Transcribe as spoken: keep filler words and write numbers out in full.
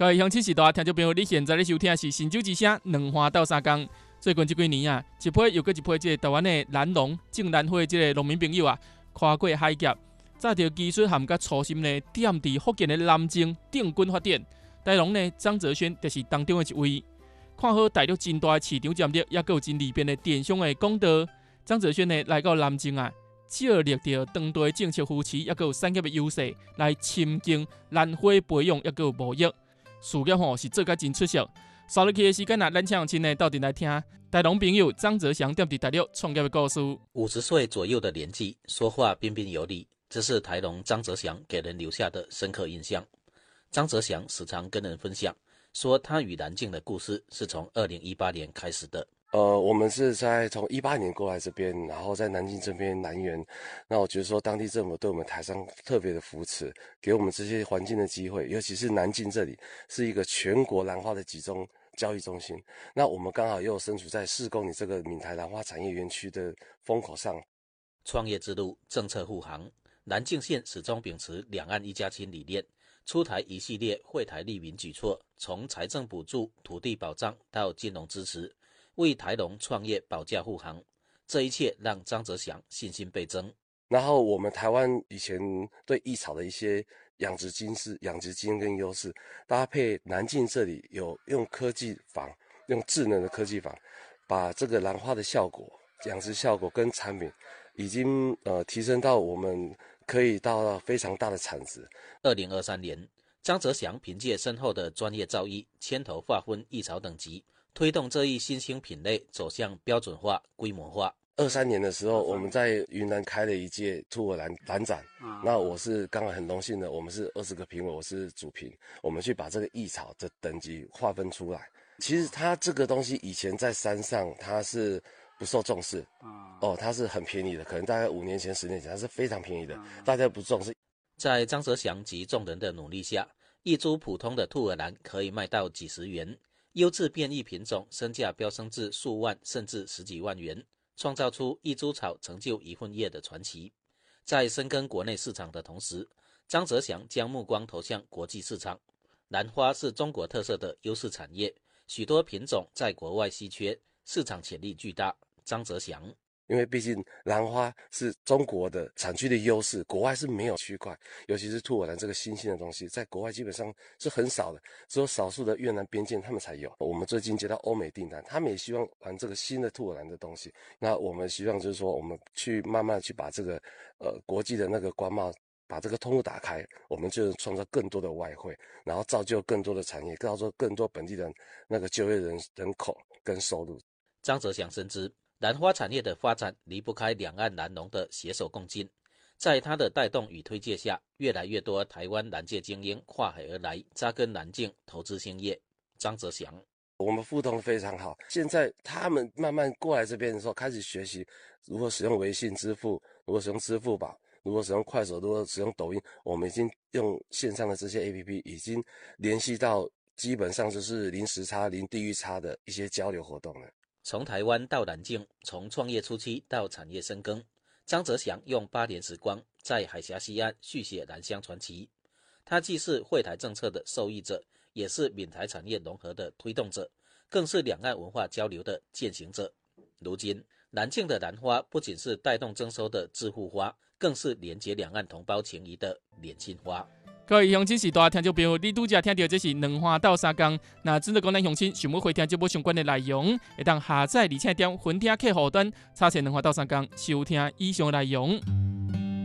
各位乡亲时代听众朋友，你现在咧收听的是新酒之声两花斗三工。最近这几年啊，一批又过一批，这个台湾的蓝农、种兰花这个农民朋友啊，跨过海峡，载着技术含甲初心呢，踮伫福建的南靖定军发展。台农呢，张泽轩就是当中的一位。看好大陆真大的市场潜力，也有真利便的电商的广道。张泽轩呢，来到南靖啊，致力着当地的政策扶持，也有产业的优势，来深耕兰花培养，也有贸易。事业吼是做甲真出色。扫入去的时间啊，咱请亲呢到底来听台农朋友张泽祥踮伫大陆创业的故事。 五十岁左右的年纪，说话彬彬有礼，这是台农张泽祥给人留下的深刻印象。张泽祥时常跟人分享，说他与南靖的故事是从二零一八年开始的。 呃，我们是在从一八年过来这边，然后在南靖这边南园，那我觉得说当地政府对我们台商特别的扶持，给我们这些环境的机会，尤其是南靖这里是一个全国兰花的集中交易中心，那我们刚好又身处在四公里这个闽台兰花产业园区的风口上。 创业之路，政策护航，南靖县始终秉持两岸一家亲理念，出台一系列惠台利民举措，从财政补助、土地保障到金融支持，为台农创业保驾护航，这一切让张泽祥信心倍增。 然后我们台湾以前对益草的一些养殖经是养殖经验跟优势，搭配南靖这里有用科技坊，用智能的科技坊，把这个兰花的效果、养殖效果跟产品，已经呃提升到我们可以到非常大的产值。 二零二三年，张泽祥凭借深厚的专业造诣，牵头划分益草等级，推动这一新兴品类走向标准化、规模化。 二三年的时候，我们在云南开了一届兔耳兰兰展，嗯、那我是刚好很荣幸的，我们是二十个评委，我是主评，我们去把这个益草的等级划分出来。其实它这个东西以前在山上它是不受重视，嗯、哦，它是很便宜的，可能大概五年前、十年前它是非常便宜的，嗯、大家不重视。 在张泽祥及众人的努力下，一株普通的兔耳兰可以卖到几十元，优质变异品种身价飙升至数万甚至十几万元。创造出一株草成就一份业的传奇。在深耕国内市场的同时，张泽祥将目光投向国际市场。兰花是中国特色的优势产业，许多品种在国外稀缺，市场潜力巨大。张泽祥因为毕竟兰花是中国的产区的优势，国外是没有区块，尤其是兔耳兰这个新兴的东西，在国外基本上是很少的，只有少数的越南边境他们才有。我们最近接到欧美订单，他们也希望玩这个新的兔耳兰的东西。那我们希望就是说，我们去慢慢去把这个呃国际的那个关贸，把这个通路打开，我们就创造更多的外汇，然后造就更多的产业，造就更多本地人那个就业人人口跟收入。 张泽祥深知兰花产业的发展离不开两岸兰农的携手共进，在他的带动与推介下，越来越多台湾兰界精英跨海而来，扎根南靖，投资兴业。张泽祥， 我们互动非常好，现在他们慢慢过来这边的时候，开始学习如何使用微信支付，如何使用支付宝，如何使用快手，如何使用抖音。我们已经用线上的这些 A P P 已经联系到基本上就是零时差、零地域差的一些交流活动了。 从台湾到南靖，从创业初期到产业深耕，张泽祥用八年时光在海峡西岸续写兰香传奇。他既是惠台政策的受益者，也是闽台产业融合的推动者，更是两岸文化交流的践行者。如今，南靖的兰花不仅是带动征收的致富花，更是连结两岸同胞情谊的连心花。 各位乡亲时代听众朋友，你拄则听到这是两花斗三工。那真的讲咱乡亲想要回听节目相关的内容，会当下载而且点分听客户端查询两花斗三工收听以上的内容。